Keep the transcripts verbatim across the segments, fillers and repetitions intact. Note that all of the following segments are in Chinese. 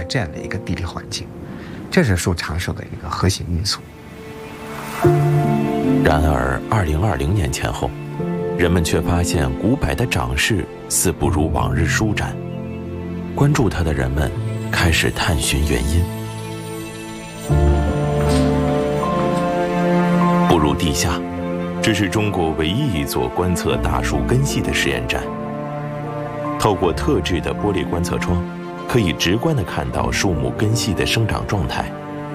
这样的一个地理环境，这是树长寿的一个核心因素。 然而，二零二零年前后，人们却发现古柏的长势似不如往日舒展。关注它的人们开始探寻原因。步入地下，这是中国唯一一座观测大树根系的实验站。透过特制的玻璃观测窗，可以直观地看到树木根系的生长状态。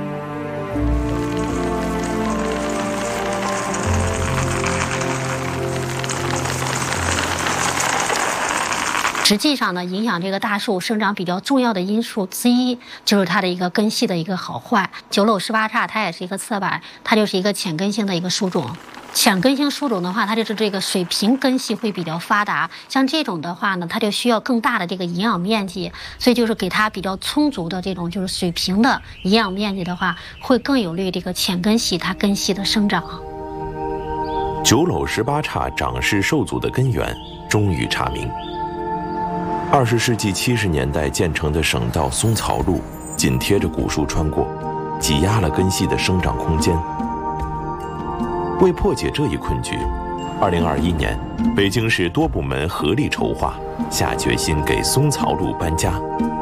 实际上呢，影响这个大树生长比较重要的因素之一，就是它的一个根系的一个好坏。九垄十八叉它也是一个侧柏，它就是一个浅根性的一个树种。浅根性树种的话，它就是这个水平根系会比较发达。像这种的话呢，它就需要更大的这个营养面积，所以就是给它比较充足的这种就是水平的营养面积的话，会更有利这个浅根系它根系的生长。 九垄十八叉长势受阻的根源终于查明。二十世纪七十年代建成的省道松草路紧贴着古树穿过，挤压了根系的生长空间。为破解这一困局，二零二一年，北京市多部门合力筹划，下决心给松草路搬家。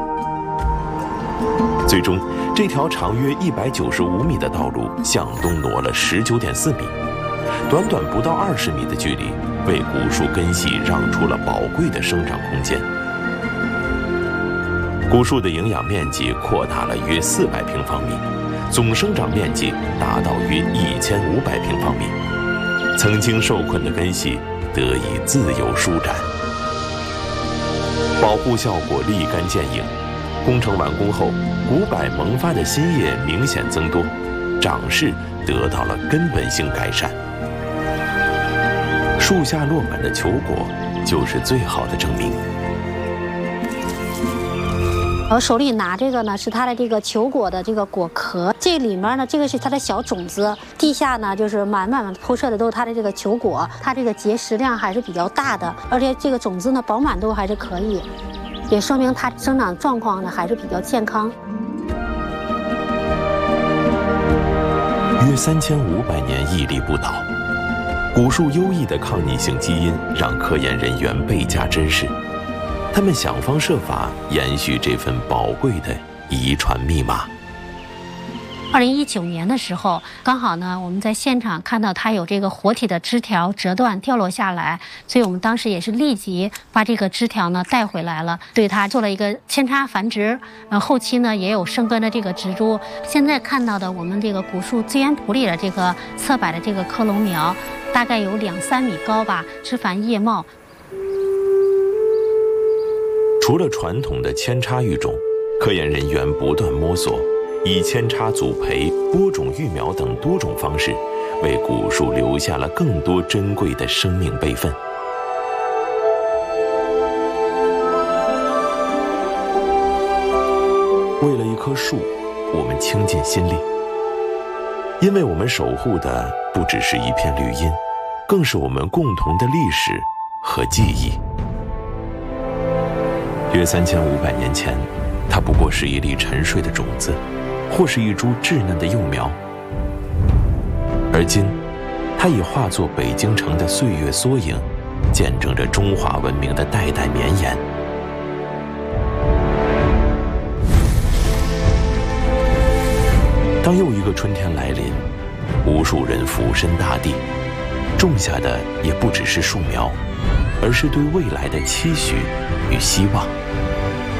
最终，这条长约一百九十五米的道路向东挪了十九点四米，短短不到二十米的距离，为古树根系让出了宝贵的生长空间。古树的营养面积扩大了约四百平方米，总生长面积达到约一千五百平方米。曾经受困的根系得以自由舒展，保护效果立竿见影。工程完工后，古柏萌发的新叶明显增多，长势得到了根本性改善。树下落满的球果就是最好的证明。 我手里拿这个呢，是它的这个球果的这个果壳，这里面呢，这个是它的小种子，地下呢就是满满铺设的都是它的这个球果，它这个结实量还是比较大的，而且这个种子呢饱满度还是可以，也说明它生长状况呢还是比较健康。 约三千五百年屹立不倒，古树优异的抗逆性基因让科研人员倍加珍视。他们想方设法延续这份宝贵的遗传密码。 二零一九年的时候，刚好呢，我们在现场看到它有这个活体的枝条折断掉落下来，所以我们当时也是立即把这个枝条呢带回来了，对它做了一个扦插繁殖，呃，后期呢也有生根的这个植株。现在看到的我们这个古树资源图里的这个侧柏的这个克隆苗，大概有两三米高吧，枝繁叶茂。 除了传统的扦插育种，科研人员不断摸索，以扦插组培、播种育苗等多种方式，为古树留下了更多珍贵的生命备份。为了一棵树，我们倾尽心力，因为我们守护的不只是一片绿荫，更是我们共同的历史和记忆。约三千五百年前，它不过是一粒沉睡的种子，或是一株稚嫩的幼苗。而今，它已化作北京城的岁月缩影，见证着中华文明的代代绵延。当又一个春天来临，无数人俯身大地，种下的也不只是树苗，而是对未来的期许与希望。